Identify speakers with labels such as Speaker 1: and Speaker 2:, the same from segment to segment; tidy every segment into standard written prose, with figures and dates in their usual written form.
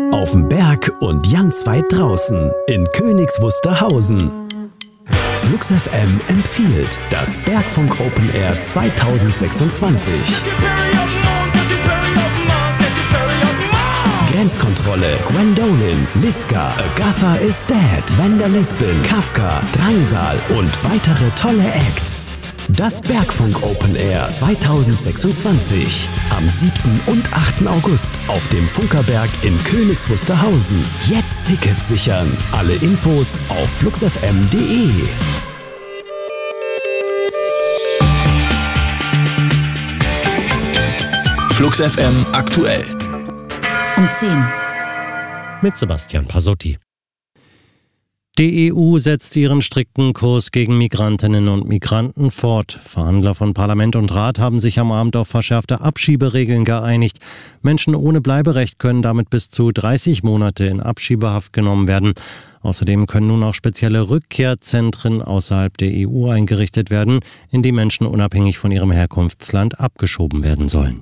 Speaker 1: Auf dem Berg und ganz weit draußen in Königs Wusterhausen. Flux FM empfiehlt das Bergfunk Open Air 2026. Grenzkontrolle, Gwendolyn, Liska, Agatha is Dead, Vanderlisbin, Kafka, Drangsal und weitere tolle Acts. Das Bergfunk Open Air 2026 am 7. und 8. August auf dem Funkerberg in Königs Wusterhausen. Jetzt Tickets sichern. Alle Infos auf fluxfm.de.
Speaker 2: Flux FM aktuell.
Speaker 3: Um 10.
Speaker 4: Mit Sebastian Pasotti. Die EU setzt ihren strikten Kurs gegen Migrantinnen und Migranten fort. Verhandler von Parlament und Rat haben sich am Abend auf verschärfte Abschieberegeln geeinigt. Menschen ohne Bleiberecht können damit bis zu 30 Monate in Abschiebehaft genommen werden. Außerdem können nun auch spezielle Rückkehrzentren außerhalb der EU eingerichtet werden, in die Menschen unabhängig von ihrem Herkunftsland abgeschoben werden sollen.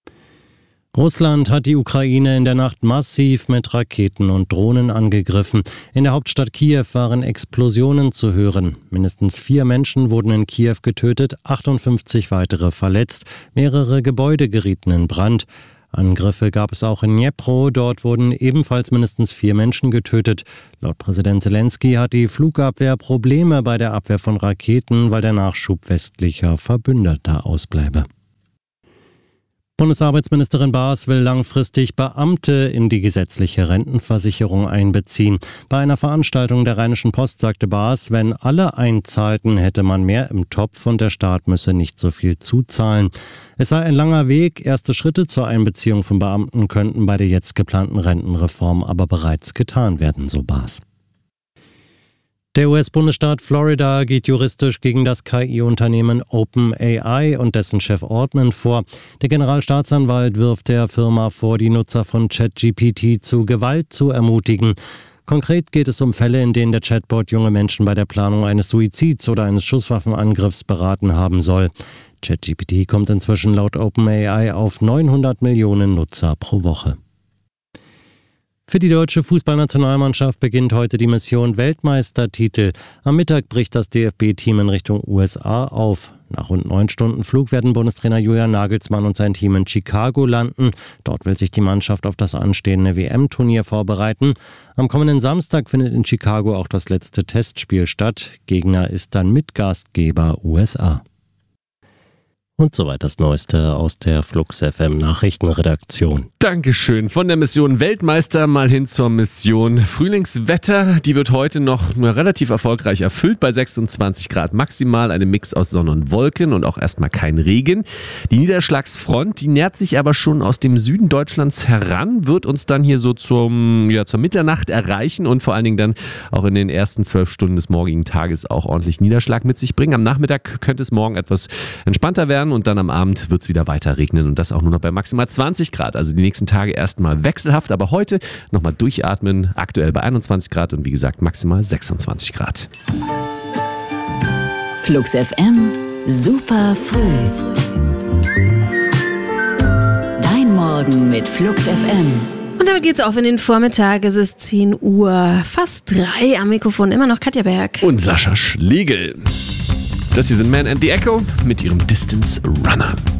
Speaker 4: Russland hat die Ukraine in der Nacht massiv mit Raketen und Drohnen angegriffen. In der Hauptstadt Kiew waren Explosionen zu hören. Mindestens 4 Menschen wurden in Kiew getötet, 58 weitere verletzt. Mehrere Gebäude gerieten in Brand. Angriffe gab es auch in Dnipro. Dort wurden ebenfalls mindestens 4 Menschen getötet. Laut Präsident Zelensky hat die Flugabwehr Probleme bei der Abwehr von Raketen, weil der Nachschub westlicher Verbündeter ausbleibe. Bundesarbeitsministerin Baas will langfristig Beamte in die gesetzliche Rentenversicherung einbeziehen. Bei einer Veranstaltung der Rheinischen Post sagte Baas, wenn alle einzahlten, hätte man mehr im Topf und der Staat müsse nicht so viel zuzahlen. Es sei ein langer Weg, erste Schritte zur Einbeziehung von Beamten könnten bei der jetzt geplanten Rentenreform aber bereits getan werden, so Baas. Der US-Bundesstaat Florida geht juristisch gegen das KI-Unternehmen OpenAI und dessen Chef Altman vor. Der Generalstaatsanwalt wirft der Firma vor, die Nutzer von ChatGPT zu Gewalt zu ermutigen. Konkret geht es um Fälle, in denen der Chatbot junge Menschen bei der Planung eines Suizids oder eines Schusswaffenangriffs beraten haben soll. ChatGPT kommt inzwischen laut OpenAI auf 900 Millionen Nutzer pro Woche. Für die deutsche Fußballnationalmannschaft beginnt heute die Mission Weltmeistertitel. Am Mittag bricht das DFB-Team in Richtung USA auf. Nach rund 9 Stunden Flug werden Bundestrainer Julian Nagelsmann und sein Team in Chicago landen. Dort will sich die Mannschaft auf das anstehende WM-Turnier vorbereiten. Am kommenden Samstag findet in Chicago auch das letzte Testspiel statt. Gegner ist dann Mitgastgeber USA. Und soweit das Neueste aus der Flux FM Nachrichtenredaktion.
Speaker 5: Dankeschön. Von der Mission Weltmeister mal hin zur Mission Frühlingswetter. Die wird heute noch relativ erfolgreich erfüllt bei 26 Grad maximal. Eine Mix aus Sonne und Wolken und auch erstmal kein Regen. Die Niederschlagsfront, die nähert sich aber schon aus dem Süden Deutschlands heran, wird uns dann hier so zur Mitternacht erreichen und vor allen Dingen dann auch in den ersten 12 Stunden des morgigen Tages auch ordentlich Niederschlag mit sich bringen. Am Nachmittag könnte es morgen etwas entspannter werden. Und dann am Abend wird es wieder weiter regnen und das auch nur noch bei maximal 20 Grad. Also die nächsten Tage erstmal wechselhaft, aber heute nochmal durchatmen. Aktuell bei 21 Grad und wie gesagt maximal 26 Grad.
Speaker 3: Flux FM, super früh. Dein Morgen mit Flux FM.
Speaker 6: Und damit geht's auf in den Vormittag. Es ist 10 Uhr, fast 3 am Mikrofon. Immer noch Katja Berg.
Speaker 5: Und Sascha Schlegel. Das hier sind Man and the Echo mit ihrem Distance Runner.